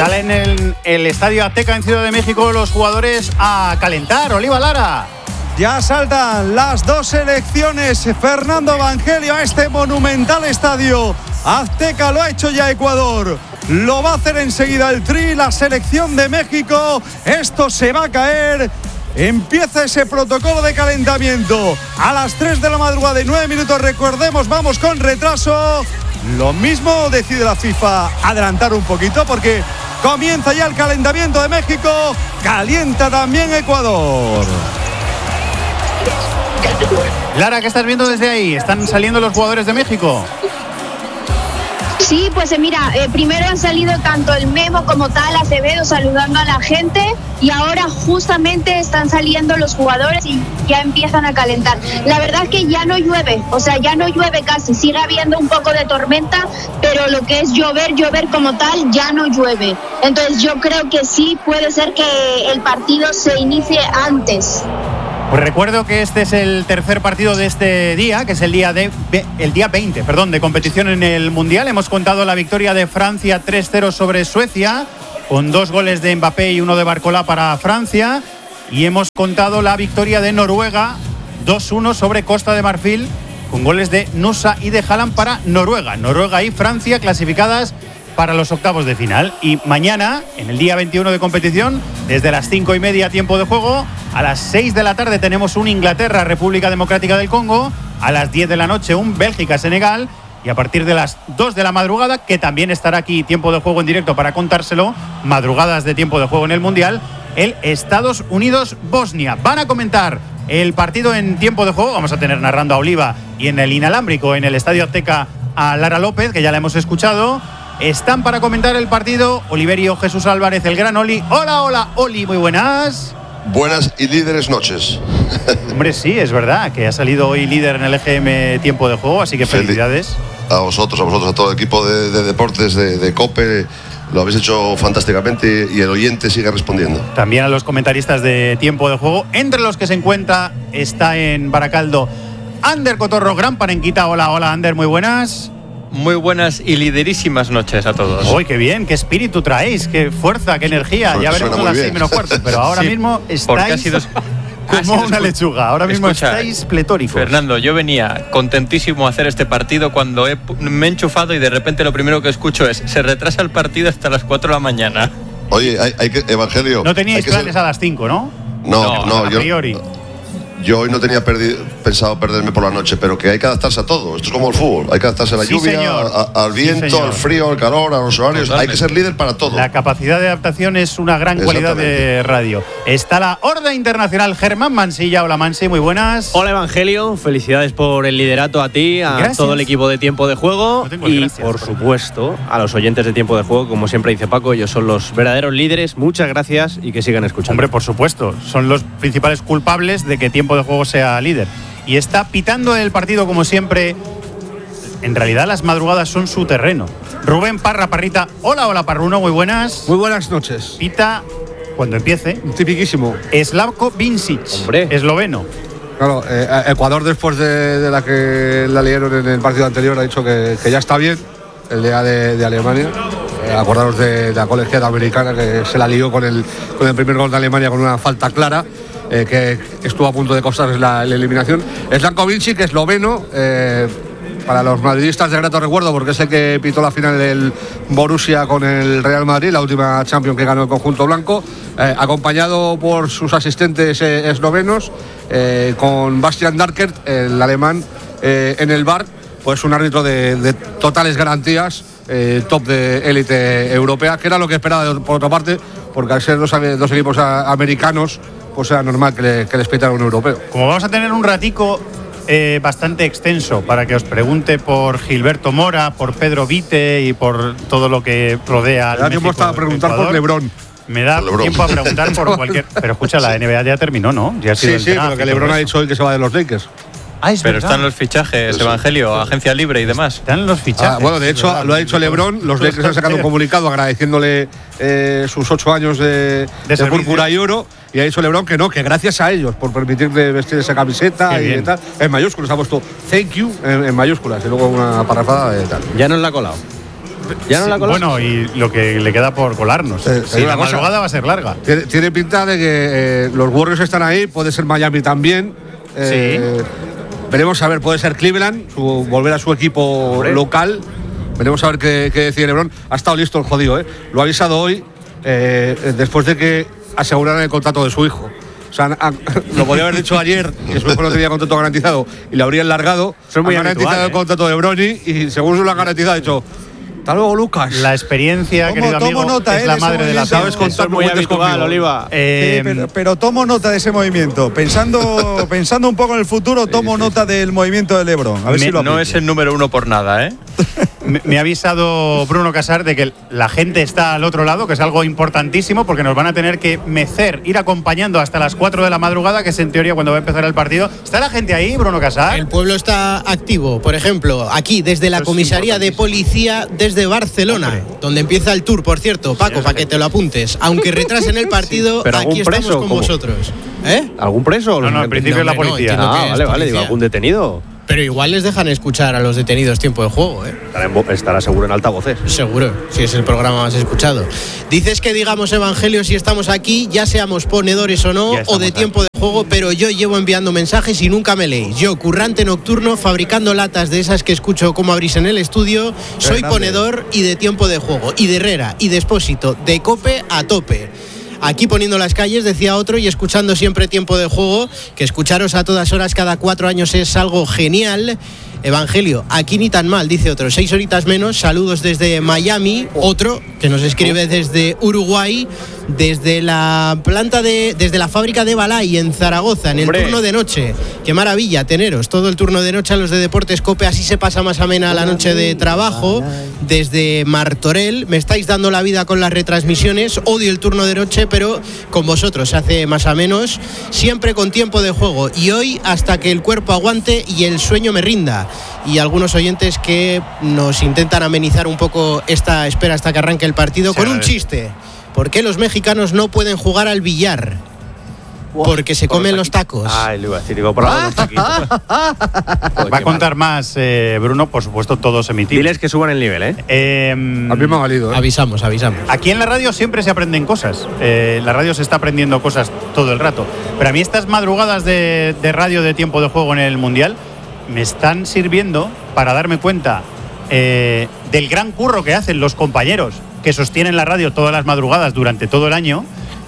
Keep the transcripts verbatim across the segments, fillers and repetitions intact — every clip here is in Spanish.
Salen en el, el Estadio Azteca en Ciudad de México los jugadores a calentar. Oliva Lara. Ya saltan las dos selecciones. Fernando Evangelio a este monumental estadio. Azteca lo ha hecho ya Ecuador. Lo va a hacer enseguida el Tri, la selección de México. Esto se va a caer. Empieza ese protocolo de calentamiento a las tres de la madrugada y nueve minutos. Recordemos, vamos con retraso. Lo mismo decide la FIFA adelantar un poquito porque comienza ya el calentamiento de México. Calienta también Ecuador. Lara, ¿qué estás viendo desde ahí? ¿Están saliendo los jugadores de México? Sí, pues eh, mira, eh, primero han salido tanto el Memo como tal, Acevedo saludando a la gente, y ahora justamente están saliendo los jugadores y ya empiezan a calentar. La verdad es que ya no llueve, o sea, ya no llueve casi, sigue habiendo un poco de tormenta, pero lo que es llover, llover como tal, ya no llueve. Entonces yo creo que sí puede ser que el partido se inicie antes. Pues recuerdo que este es el tercer partido de este día, que es el día de el día veinte, perdón, de competición en el Mundial. Hemos contado la victoria de Francia tres cero sobre Suecia, con dos goles de Mbappé y uno de Barcola para Francia. Y hemos contado la victoria de Noruega dos uno sobre Costa de Marfil, con goles de Nusa y de Haaland para Noruega. Noruega y Francia clasificadas para los octavos de final. Y mañana, en el día veintiuno de competición, desde las cinco y media tiempo de juego, a las seis de la tarde tenemos un Inglaterra-República Democrática del Congo, a las diez de la noche un Bélgica-Senegal, y a partir de las dos de la madrugada, que también estará aquí tiempo de juego en directo para contárselo, madrugadas de tiempo de juego en el Mundial, el Estados Unidos-Bosnia. Van a comentar el partido en tiempo de juego, vamos a tener narrando a Oliva, y en el inalámbrico, en el Estadio Azteca, a Lara López, que ya la hemos escuchado. Están para comentar el partido Oliverio Jesús Álvarez, el gran Oli. Hola, hola, Oli, muy buenas. Buenas y líderes noches. Hombre, sí, es verdad que ha salido hoy líder en el E G M tiempo de juego, así que felicidades. A vosotros, a vosotros, a todo el equipo de, de deportes de, de COPE. Lo habéis hecho fantásticamente y el oyente sigue respondiendo. También a los comentaristas de tiempo de juego, entre los que se encuentra, está en Baracaldo Ander Cotorro, gran panenquita. Hola, hola, Ander, muy buenas. Muy buenas y liderísimas noches a todos. Uy, qué bien, qué espíritu traéis, qué fuerza, qué energía. Pues ya veremos a las seis menos cuarto, pero ahora sí, mismo estáis ha sido, como ha sido una lechuga. Ahora mismo escucha, estáis pletóricos. Fernando, yo venía contentísimo a hacer este partido cuando he, me he enchufado y de repente lo primero que escucho es se retrasa el partido hasta las cuatro de la mañana. Oye, hay, hay que, Evangelio. No teníais planes ser... a las cinco, ¿no? No, no, no a yo, priori. Yo hoy no tenía perdi- pensado perderme por la noche, pero que hay que adaptarse a todo. Esto es como el fútbol. Hay que adaptarse a la sí, lluvia, a, al viento, sí, al frío, al calor, a los horarios. Totalmente. Hay que ser líder para todo. La capacidad de adaptación es una gran cualidad de radio. Está la Horda Internacional, Germán Mansilla. Hola, Mansi, muy buenas. Hola, Evangelio. Felicidades por el liderato a ti, a gracias. Todo el equipo de Tiempo de Juego. No y, gracias, por, por supuesto, a los oyentes de Tiempo de Juego. Como siempre dice Paco, ellos son los verdaderos líderes. Muchas gracias y que sigan escuchando. Hombre, por supuesto. Son los principales culpables de que Tiempo de Juego sea líder. Y está pitando el partido como siempre. En realidad las madrugadas son su terreno. Rubén Parra, Parrita. Hola, hola, Parruno, muy buenas. Muy buenas noches. Pita cuando empiece. Tipiquísimo. Slavko Vincic, hombre, esloveno. Claro, eh, Ecuador después de, de la que la liaron en el partido anterior ha dicho que, que ya está bien el día de, de Alemania. Eh, acordaros de, de la colegiada americana que se la lió con el, con el primer gol de Alemania con una falta clara. Eh, que estuvo a punto de costarles la, la eliminación. Slavko Vincic, que es esloveno, eh, para los madridistas de grato recuerdo, porque es el que pitó la final del Borussia con el Real Madrid, la última Champions que ganó el conjunto blanco, eh, acompañado por sus asistentes eh, eslovenos, eh, con Bastian Darkert, el alemán, eh, en el bar, pues un árbitro de, de totales garantías, eh, top de élite europea, que era lo que esperaba por otra parte, porque al ser dos, dos equipos a, americanos, pues era normal que, le, que les pitara un europeo. Como vamos a tener un ratico eh, bastante extenso para que os pregunte por Gilberto Mora, por Pedro Vite y por todo lo que rodea al Me da tiempo hasta a preguntar Ecuador. Por Lebron. Me da Lebron. tiempo a preguntar por cualquier... Pero escucha, la N B A ya terminó, ¿no? Ya ha sido sí, sí, pero que Lebron ha dicho hoy que se va de los Lakers. Ah, es pero verdad. están los fichajes, Eso. Evangelio, agencia libre y demás. Están los fichajes. Ah, bueno, de hecho, lo ha dicho Lebron. Los Lakers han sacado un comunicado agradeciéndole eh, sus ocho años de, de, de púrpura y oro. Y ha dicho Lebron que no, que gracias a ellos por permitirle vestir esa camiseta Qué y bien. tal. En mayúsculas ha puesto thank you en, en mayúsculas y luego una parrafada de tal. Ya nos la ha colado. ¿Ya no sí, la colas? Bueno, y lo que le queda por colarnos. Eh, sí, la cosa, madrugada va a ser larga. Tiene, tiene pinta de que eh, los Warriors están ahí, puede ser Miami también. Eh, sí. Veremos a ver, puede ser Cleveland, su, volver a su equipo Hombre. local. Veremos a ver qué, qué decide LeBron. Ha estado listo el jodido, ¿eh? Lo ha avisado hoy, eh, después de que aseguraran el contrato de su hijo. O sea, han, han, lo podría haber dicho ayer, que su hijo no tenía contrato garantizado y le habrían largado. Son muy han habitual, garantizado ¿eh? el contrato de Bronny y según se lo han garantizado, ha dicho. Hasta luego, Lucas. La experiencia, tomo, querido amigo, nota, es eh, la madre de la sabes contar muy habitual, Oliva. Eh, sí, pero, pero tomo nota de ese movimiento. Pensando, pensando un poco en el futuro, tomo sí, sí. nota del movimiento de LeBron. A ver me, si lo no es el número uno por nada, ¿eh? me, me ha avisado Bruno Casar de que la gente está al otro lado, que es algo importantísimo, porque nos van a tener que mecer, ir acompañando hasta las cuatro de la madrugada, que es en teoría cuando va a empezar el partido. ¿Está la gente ahí, Bruno Casar? El pueblo está activo. Por ejemplo, aquí, desde la comisaría de policía, desde Barcelona. Hombre. Donde empieza el tour, por cierto, Paco, sí, para que te lo apuntes. Aunque retrasen el partido, sí. aquí estamos con ¿cómo? vosotros. ¿Eh? ¿Algún preso? No, no, en principio es la policía. No, ah, vale, vale, digo, algún detenido. Pero igual les dejan escuchar a los detenidos tiempo de juego, ¿eh? Estará, en, estará seguro en altavoces. Seguro, si es el programa más escuchado. Dices que digamos evangelio si estamos aquí, ya seamos ponedores o no, o de aquí. tiempo de juego, pero yo llevo enviando mensajes y nunca me leéis. Yo, currante nocturno, fabricando latas de esas que escucho como abrís en el estudio, soy grande. Ponedor y de tiempo de juego, y de Herrera, y de Expósito, de Cope a tope. Aquí poniendo las calles, decía otro, y escuchando siempre tiempo de juego, que escucharos a todas horas cada cuatro años es algo genial. Evangelio, aquí ni tan mal, dice otro, seis horitas menos, saludos desde Miami, otro que nos escribe desde Uruguay, desde la planta de, desde la fábrica de Balay en Zaragoza, en el Hombre. turno de noche. Qué maravilla teneros, todo el turno de noche a los de Deportes Cope, así se pasa más amena la noche de trabajo. Desde Martorell, me estáis dando la vida con las retransmisiones, odio el turno de noche, pero con vosotros se hace más a menos, siempre con tiempo de juego, y hoy hasta que el cuerpo aguante y el sueño me rinda. Y algunos oyentes que nos intentan amenizar un poco esta espera hasta que arranque el partido, sí, con un chiste. ¿Por qué los mexicanos no pueden jugar al billar? Porque se comen los tacos. Ay, le iba a decir, digo, por los taquitos. Va a contar más, eh, Bruno, por supuesto, todos emitimos. Diles que suban el nivel, ¿eh? eh a mí me ha valido, ¿eh? Avisamos, avisamos. Aquí en la radio siempre se aprenden cosas. Eh, la radio se está aprendiendo cosas todo el rato. Pero a mí estas madrugadas de, de radio de tiempo de juego en el Mundial me están sirviendo para darme cuenta eh, del gran curro que hacen los compañeros que sostienen la radio todas las madrugadas durante todo el año,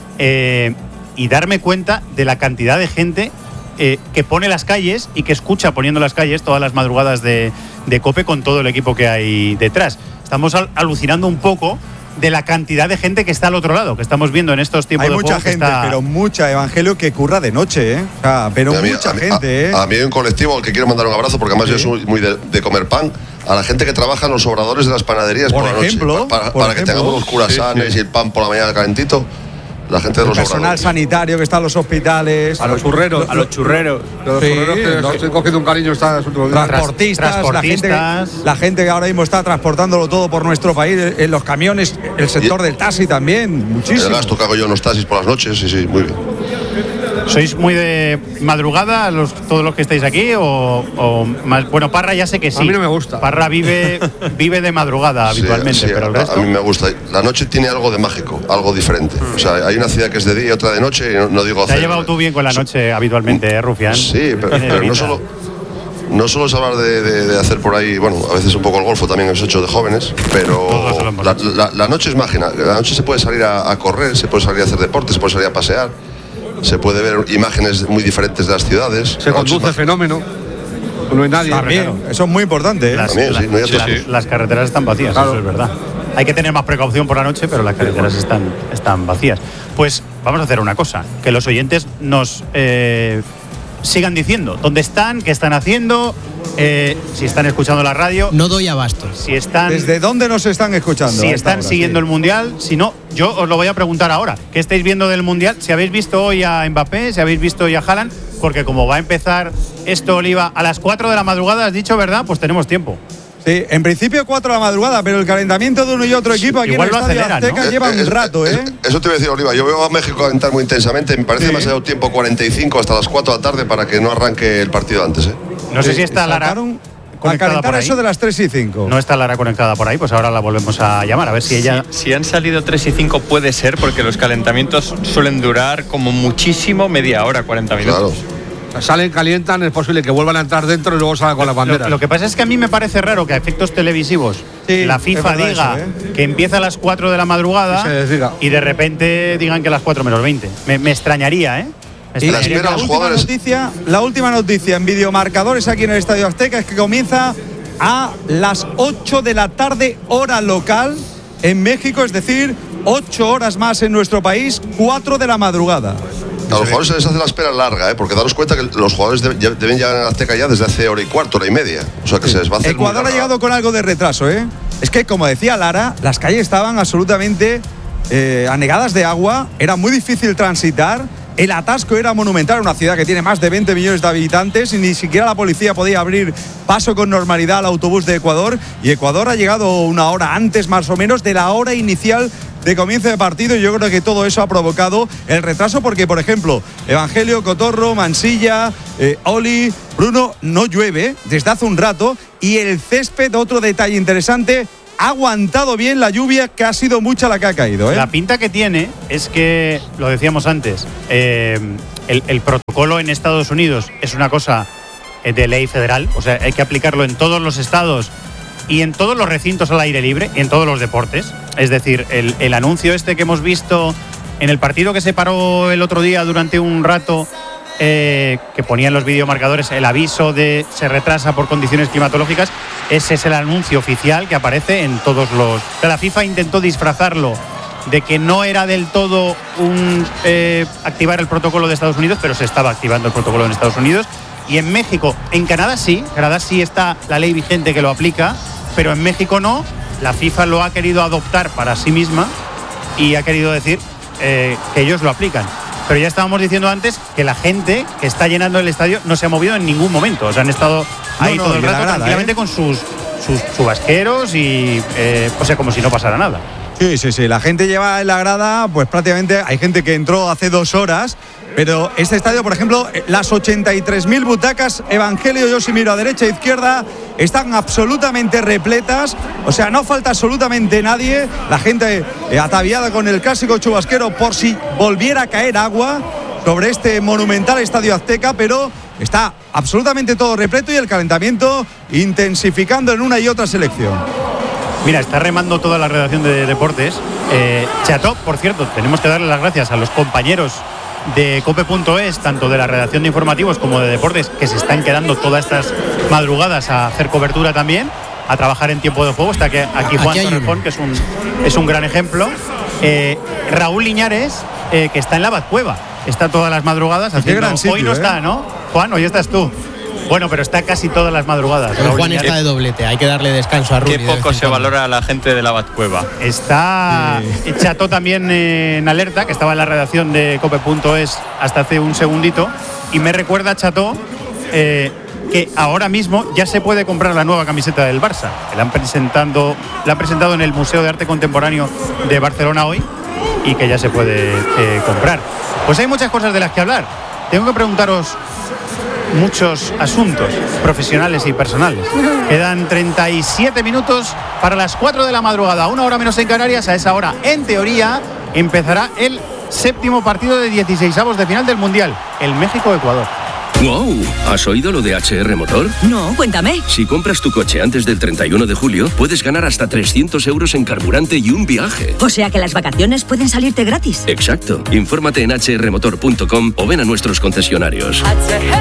eh, y darme cuenta de la cantidad de gente eh, que pone las calles y que escucha poniendo las calles todas las madrugadas de, de Cope con todo el equipo que hay detrás. Estamos al, alucinando un poco de la cantidad de gente que está al otro lado, que estamos viendo en estos tiempos. Hay de mucha juego gente, está... pero mucha, Evangelio, que curra de noche, ¿eh? O sea, pero a mí, mucha a mí, gente, a, ¿eh? A mí hay un colectivo al que quiero mandar un abrazo, porque además ¿sí? yo soy muy de, de comer pan, a la gente que trabaja en los obradores de las panaderías por, por la ejemplo, noche, para, por para ejemplo. que tengamos los curasanes sí, sí. y el pan por la mañana calentito. La gente de el los personal obradores. sanitario que está en los hospitales, a los churreros, a los churreros, los sí, churreros que los, estoy cogiendo un cariño está transportistas, transportistas. La, gente, la gente que ahora mismo está transportándolo todo por nuestro país, en los camiones, el sector y, del taxi también, muchísimo. El gasto que hago yo en los taxis por las noches, sí, sí, muy bien. ¿Sois muy de madrugada los, todos los que estáis aquí? O, o más, bueno, Parra ya sé que sí. A mí no me gusta. Parra vive, vive de madrugada sí, habitualmente, sí, pero el a, resto... a mí me gusta. La noche tiene algo de mágico, algo diferente. O sea, hay una ciudad que es de día y otra de noche, y no, no digo Te hacer... has llevado tú bien con la noche habitualmente, ¿eh, Rufián? Sí, pero, pero no solo... No solo es hablar de, de, de hacer por ahí, bueno, a veces un poco el golfo también hemos hecho de jóvenes, pero la, la, la noche es mágica. La noche se puede salir a, a correr, se puede salir a hacer deporte, se puede salir a pasear, se puede ver imágenes muy diferentes de las ciudades. Se conduce fenómeno. No hay nadie. También, claro. Eso es muy importante, ¿eh? Las, También, sí, no hay las, sí. las carreteras están vacías, claro. Eso es verdad. Hay que tener más precaución por la noche, pero las carreteras están, están vacías. Pues vamos a hacer una cosa, que los oyentes nos eh, sigan diciendo dónde están, qué están haciendo, eh, si están escuchando la radio. No doy abasto. Si están, ¿Desde dónde nos están escuchando? Si están hora, siguiendo sí. el Mundial, si no, yo os lo voy a preguntar ahora. ¿Qué estáis viendo del Mundial? Si habéis visto hoy a Mbappé, si habéis visto hoy a Haaland, porque como va a empezar esto, Oliva, a las cuatro de la madrugada, has dicho, ¿verdad? Pues tenemos tiempo. Sí, en principio cuatro de la madrugada, pero el calentamiento de uno y otro equipo aquí igual en el Estadio aceleran, Azteca ¿no? lleva un rato, ¿eh? Eso te iba a decir, Oliva. Yo veo a México calentar muy intensamente. Me parece sí. demasiado tiempo, cuarenta y cinco hasta las cuatro de la tarde, para que no arranque el partido antes, ¿eh? No sé sí, si está Lara. conectada por ahí. Eso de las tres y cinco. No está Lara conectada por ahí, pues ahora la volvemos a llamar, a ver si ella... Si, si han salido tres y cinco puede ser, porque los calentamientos suelen durar como muchísimo media hora, cuarenta minutos. Claro. Salen, calientan, es posible que vuelvan a entrar dentro y luego salgan con las banderas. Lo, lo que pasa es que a mí me parece raro que a efectos televisivos sí, la FIFA diga eso, ¿eh? que empieza a las cuatro de la madrugada y, y de repente digan que a las cuatro menos veinte. Me, me extrañaría, ¿eh? Y la, la, última noticia, la última noticia en videomarcadores aquí en el Estadio Azteca es que comienza a las ocho de la tarde hora local en México, es decir, ocho horas más en nuestro país, cuatro de la madrugada. A los jugadores se les hace la espera larga, ¿eh? Porque daros cuenta que los jugadores deben, deben llegar a Azteca ya desde hace hora y cuarto, hora y media. O sea que sí. se les va a hacer. Ecuador ha llegado con algo de retraso, ¿eh? Es que, como decía Lara, las calles estaban absolutamente eh, anegadas de agua, era muy difícil transitar. El atasco era monumental, una ciudad que tiene más de veinte millones de habitantes y ni siquiera la policía podía abrir paso con normalidad al autobús de Ecuador. Y Ecuador ha llegado una hora antes, más o menos, de la hora inicial de comienzo de partido, y yo creo que todo eso ha provocado el retraso porque, por ejemplo, Evangelio, Cotorro, Mansilla, eh, Oli, Bruno, no llueve desde hace un rato, y el césped, otro detalle interesante, ha aguantado bien la lluvia, que ha sido mucha la que ha caído, ¿eh? La pinta que tiene es que, lo decíamos antes, eh, el, el protocolo en Estados Unidos es una cosa de ley federal, o sea, hay que aplicarlo en todos los estados y en todos los recintos al aire libre, en todos los deportes. Es decir, el, el anuncio este que hemos visto en el partido que se paró el otro día durante un rato, eh, que ponían los videomarcadores el aviso de se retrasa por condiciones climatológicas, ese es el anuncio oficial que aparece en todos los... La FIFA intentó disfrazarlo de que no era del todo un eh, activar el protocolo de Estados Unidos, pero se estaba activando el protocolo en Estados Unidos. Y en México, en Canadá sí, Canadá sí está la ley vigente que lo aplica, pero en México no. La FIFA lo ha querido adoptar para sí misma y ha querido decir eh, que ellos lo aplican. Pero ya estábamos diciendo antes que la gente que está llenando el estadio no se ha movido en ningún momento. O sea, han estado ahí no, no, todo el rato grada, tranquilamente ¿eh? con sus, sus chubasqueros y, eh, o sea, como si no pasara nada. Sí, sí, sí. La gente lleva en la grada, pues prácticamente hay gente que entró hace dos horas. Pero este estadio, por ejemplo, las ochenta y tres mil butacas, Evangelio, yo si miro a derecha e izquierda, están absolutamente repletas. O sea, no falta absolutamente nadie. La gente eh, ataviada con el clásico chubasquero por si volviera a caer agua sobre este monumental Estadio Azteca, pero está absolutamente todo repleto y el calentamiento intensificando en una y otra selección. Mira, está remando toda la redacción de deportes. Eh, Cható, por cierto, tenemos que darle las gracias a los compañeros de cope punto es, tanto de la redacción de informativos como de deportes, que se están quedando todas estas madrugadas a hacer cobertura también, a trabajar en tiempo de juego. Está aquí, aquí Juan Torrejón, que es un, es un gran ejemplo. Eh, Raúl Liñares, eh, que está en la Batcueva, está todas las madrugadas haciendo, gran sitio, hoy no eh. está, ¿no? Juan, hoy estás tú. Bueno, pero está casi todas las madrugadas. Pero Juan Liñares está de doblete, hay que darle descanso a Rubí. Qué poco se valora a la gente de la Batcueva. Está sí. Cható también en alerta, que estaba en la redacción de cope punto es hasta hace un segundito, y me recuerda, Cható, eh, que ahora mismo ya se puede comprar la nueva camiseta del Barça. La han, presentando, la han presentado en el Museo de Arte Contemporáneo de Barcelona hoy, y que ya se puede eh, comprar. Pues hay muchas cosas de las que hablar. Tengo que preguntaros muchos asuntos profesionales y personales. Quedan treinta y siete minutos para las cuatro de la madrugada, una hora menos en Canarias. A esa hora, en teoría, empezará el séptimo partido de dieciseisavos de final del Mundial, el México-Ecuador. ¡Wow! ¿Has oído lo de H R Motor? No, cuéntame. Si compras tu coche antes del treinta y uno de julio, puedes ganar hasta trescientos euros en carburante y un viaje. O sea que las vacaciones pueden salirte gratis. Exacto. Infórmate en h r motor punto com o ven a nuestros concesionarios.